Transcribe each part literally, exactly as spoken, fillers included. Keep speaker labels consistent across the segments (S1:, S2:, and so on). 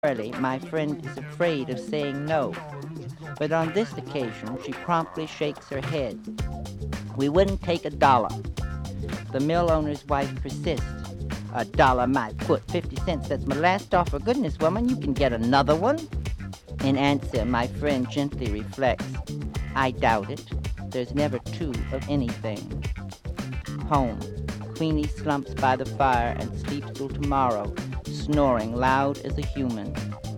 S1: Ordinarily, my friend is afraid of saying no, but on this occasion she promptly shakes her head. We wouldn't take a dollar. The mill owner's wife persists. A dollar my foot, fifty cents, that's my last offer. Goodness, woman, you can get another one? In answer, my friend gently reflects. I doubt it. There's never two of anything. Home. Queenie slumps by the fire and sleeps till tomorrow, snoring loud as a human.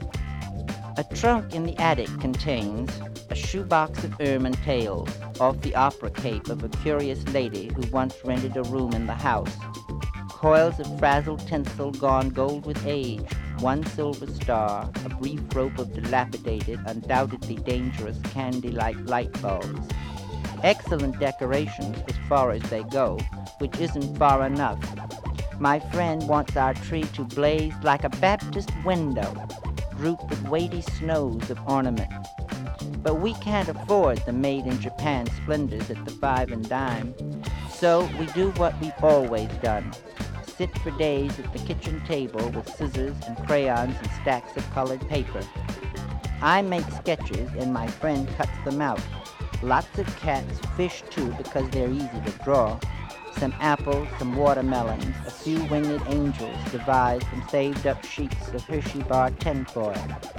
S1: A trunk in the attic contains a shoebox of ermine tales off the opera cape of a curious lady who once rented a room in the house. Coils of frazzled tinsel gone gold with age, one silver star, a brief rope of dilapidated, undoubtedly dangerous candy-light light bulbs. Excellent decorations as far as they go, which isn't far enough. My friend wants our tree to blaze like a Baptist window, grouped with weighty snows of ornament. But we can't afford the made-in-Japan splendors at the five and dime, so we do what we've always done. Sit for days at the kitchen table with scissors and crayons and stacks of colored paper. I make sketches and my friend cuts them out. Lots of cats, fish too because they're easy to draw. Some apples, some watermelons, a few winged angels devised from saved up sheets of Hershey bar tinfoil.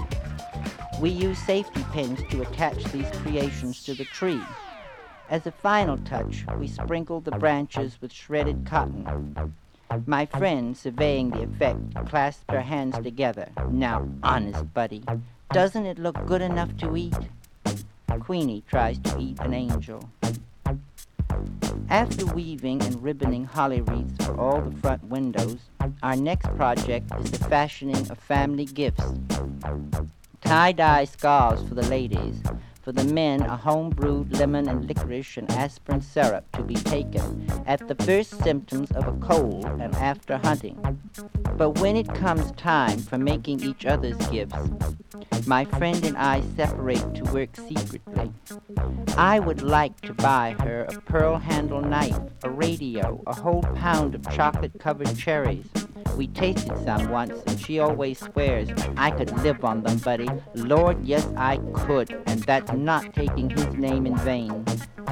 S1: We use safety pins to attach these creations to the tree. As a final touch, we sprinkle the branches with shredded cotton. My friend, surveying the effect, clasped her hands together. Now, honest, buddy, doesn't it look good enough to eat? Queenie tries to eat an angel. After weaving and ribboning holly wreaths for all the front windows, our next project is the fashioning of family gifts. Tie-dye scarves for the ladies. For the men, a home-brewed lemon and licorice and aspirin syrup to be taken at the first symptoms of a cold and after hunting. But when it comes time for making each other's gifts, my friend and I separate to work secretly. I would like to buy her a pearl-handled knife, a radio, a whole pound of chocolate-covered cherries. We tasted some once, and she always swears I could live on them, buddy. Lord, yes, I could, and that's not taking his name in vain.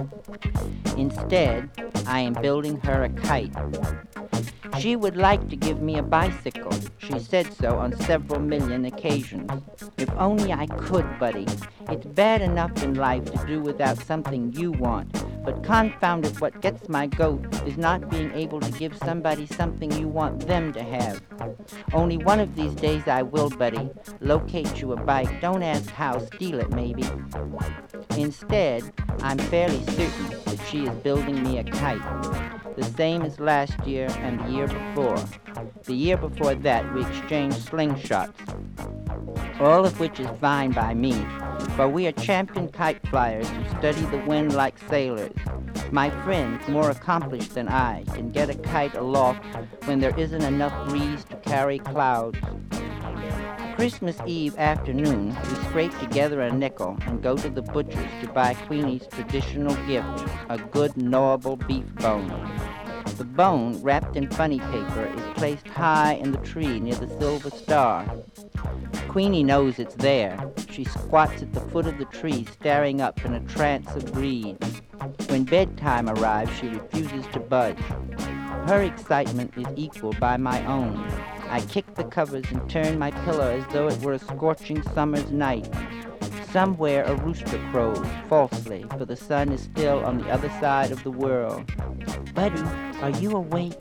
S1: Instead, I am building her a kite. She would like to give me a bicycle. She said so on several million occasions. If only I could, buddy. It's bad enough in life to do without something you want. But confound it, what gets my goat is not being able to give somebody something you want them to have. Only one of these days I will, buddy, locate you a bike. Don't ask how, steal it maybe. Instead, I'm fairly certain that she is building me a kite. The same as last year and the year before. The year before that, we exchanged slingshots, all of which is fine by me, for we are champion kite flyers who study the wind like sailors. My friends, more accomplished than I, can get a kite aloft when there isn't enough breeze to carry clouds. Christmas Eve afternoon, we scrape together a nickel and go to the butcher's to buy Queenie's traditional gift, a good knowable beef bone. The bone, wrapped in funny paper, is placed high in the tree near the silver star. Queenie knows it's there. She squats at the foot of the tree, staring up in a trance of greed. When bedtime arrives, she refuses to budge. Her excitement is equal by my own. I kick the covers and turn my pillow as though it were a scorching summer's night. Somewhere a rooster crows, falsely, for the sun is still on the other side of the world. Buddy, are you awake?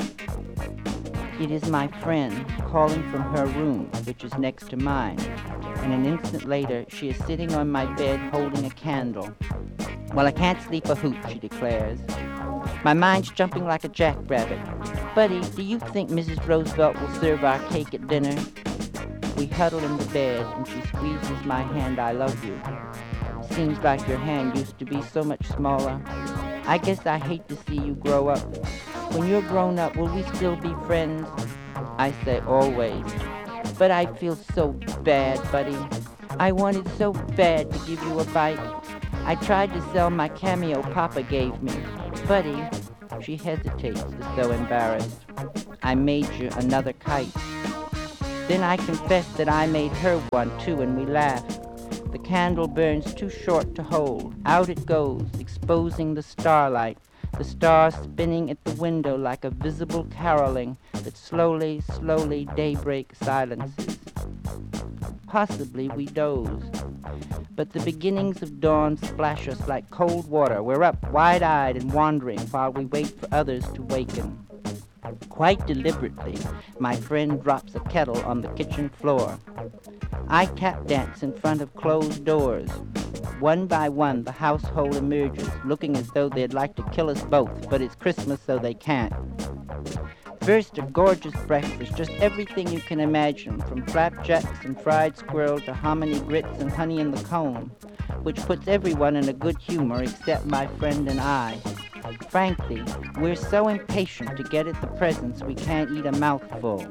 S1: It is my friend, calling from her room, which is next to mine. And an instant later, she is sitting on my bed holding a candle. Well, I can't sleep a hoot, she declares. My mind's jumping like a jackrabbit. Buddy, do you think Missus Roosevelt will serve our cake at dinner? We huddle in the bed, and she squeezes my hand. I love you. Seems like your hand used to be so much smaller. I guess I hate to see you grow up. When you're grown up, will we still be friends? I say always. But I feel so bad, buddy. I wanted so bad to give you a bike. I tried to sell my cameo Papa gave me. Buddy, she hesitates as though embarrassed. I made you another kite. Then I confess that I made her one too, and we laugh. The candle burns too short to hold. Out it goes, exposing the starlight, the stars spinning at the window like a visible caroling that slowly, slowly daybreak silences. Possibly we doze, but the beginnings of dawn splash us like cold water. We're up, wide-eyed and wandering while we wait for others to waken. Quite deliberately, my friend drops a kettle on the kitchen floor. I tap dance in front of closed doors. One by one, the household emerges, looking as though they'd like to kill us both, but it's Christmas so they can't. First, a gorgeous breakfast, just everything you can imagine, from flapjacks and fried squirrel to hominy grits and honey in the comb, which puts everyone in a good humor except my friend and I. Frankly, we're so impatient to get at the presents we can't eat a mouthful.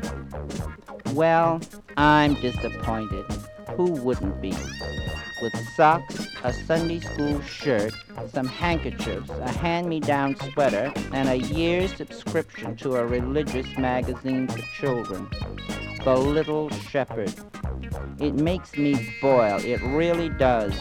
S1: Well, I'm disappointed. Who wouldn't be? With socks, a Sunday school shirt, some handkerchiefs, a hand-me-down sweater, and a year's subscription to a religious magazine for children. The Little Shepherd. It makes me boil, it really does.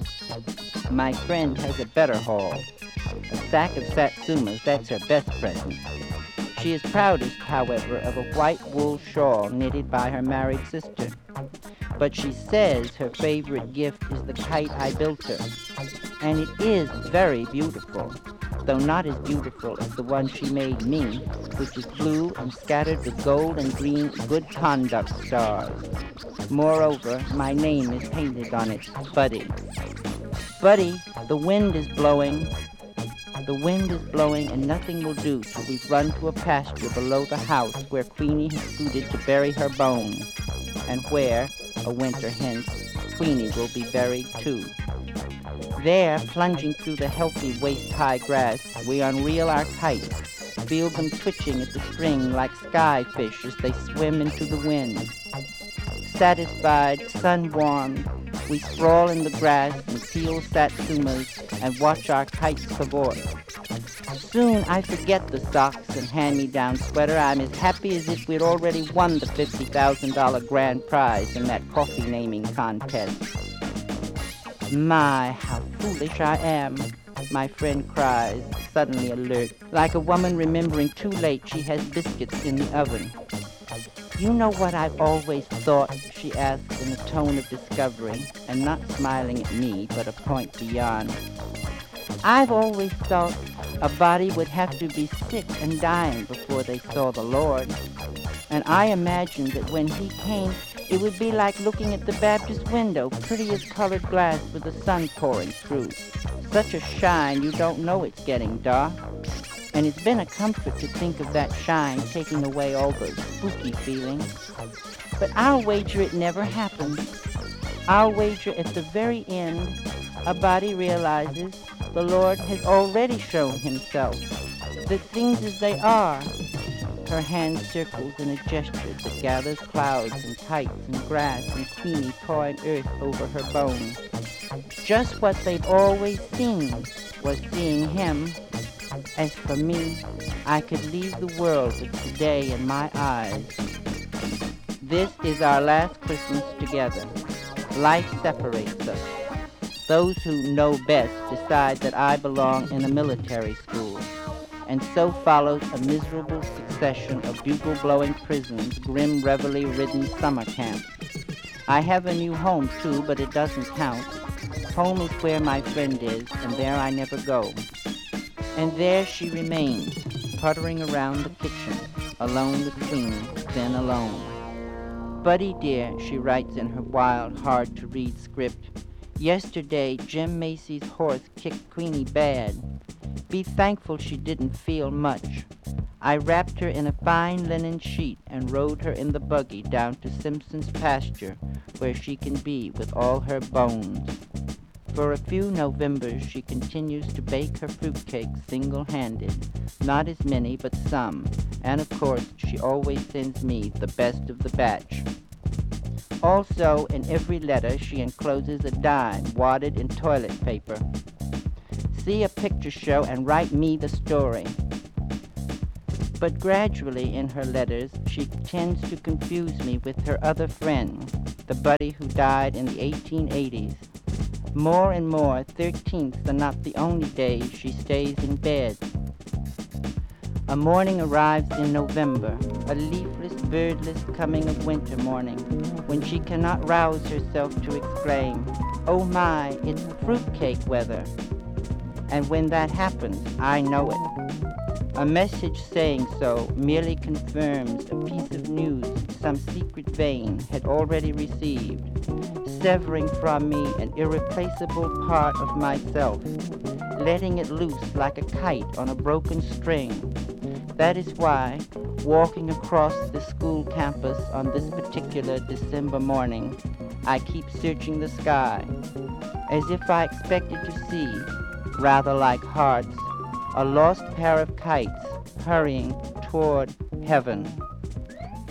S1: My friend has a better haul. A sack of satsumas, that's her best present. She is proudest, however, of a white wool shawl knitted by her married sister. But she says her favorite gift is the kite I built her. And it is very beautiful, though not as beautiful as the one she made me, which is blue and scattered with gold and green good conduct stars. Moreover, my name is painted on it, Buddy. Buddy, the wind is blowing. The wind is blowing and nothing will do till we've run to a pasture below the house where Queenie has scooted to bury her bones, and where, a winter hence, Queenie will be buried too. There, plunging through the healthy waist-high grass, we unreel our kites, feel them twitching at the string like skyfish as they swim into the wind. Satisfied, sun-warmed, we sprawl in the grass and peel satsumas and watch our kites cavort. Soon I forget the socks and hand-me-down sweater. I'm as happy as if we'd already won the fifty thousand dollars grand prize in that coffee naming contest. My, how foolish I am, my friend cries, suddenly alert, like a woman remembering too late she has biscuits in the oven. You know what I've always thought, she asked in a tone of discovery, and not smiling at me, but a point beyond. I've always thought a body would have to be sick and dying before they saw the Lord. And I imagined that when he came, it would be like looking at the Baptist window, pretty as colored glass with the sun pouring through. Such a shine you don't know it's getting dark. And it's been a comfort to think of that shine taking away all the spooky feelings. But I'll wager it never happened. I'll wager at the very end, a body realizes the Lord has already shown himself, that things as they are. Her hand circles in a gesture that gathers clouds and kites and grass and Queenie pawing earth over her bones. Just what they've always seen was seeing him. As for me, I could leave the world with today in my eyes. This is our last Christmas together. Life separates us. Those who know best decide that I belong in a military school, and so follows a miserable succession of bugle-blowing prisons, grim reveille-ridden summer camps. I have a new home, too, but it doesn't count. Home is where my friend is, and there I never go. And there she remains, puttering around the kitchen, alone with Queenie, then alone. Buddy dear, she writes in her wild, hard-to-read script, yesterday Jim Macy's horse kicked Queenie bad. Be thankful she didn't feel much. I wrapped her in a fine linen sheet and rode her in the buggy down to Simpson's pasture, where she can be with all her bones. For a few Novembers she continues to bake her fruitcakes single-handed, not as many but some, and of course she always sends me the best of the batch. Also, in every letter she encloses a dime wadded in toilet paper. See a picture show and write me the story. But gradually in her letters, she tends to confuse me with her other friend, the buddy who died in the eighteen eighties. More and more, thirteenths are not the only days she stays in bed. A morning arrives in November, a leafless, birdless coming of winter morning, when she cannot rouse herself to exclaim, "Oh my, it's fruitcake weather." And when that happens, I know it. A message saying so merely confirms a piece of news some secret vein had already received, severing from me an irreplaceable part of myself, letting it loose like a kite on a broken string. That is why, walking across the school campus on this particular December morning, I keep searching the sky, as if I expected to see, rather like hearts, a lost pair of kites hurrying toward heaven.